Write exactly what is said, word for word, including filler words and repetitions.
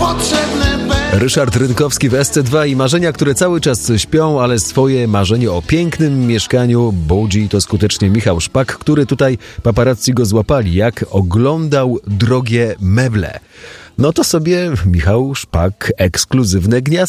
potrzebne będzie. Ryszard Rynkowski w S C dwa i marzenia, które cały czas śpią, ale swoje marzenie o pięknym mieszkaniu budzi to skutecznie Michał Szpak, który tutaj paparazzi go złapali, jak oglądał drogie meble. No to sobie Michał Szpak ekskluzywne gniazdko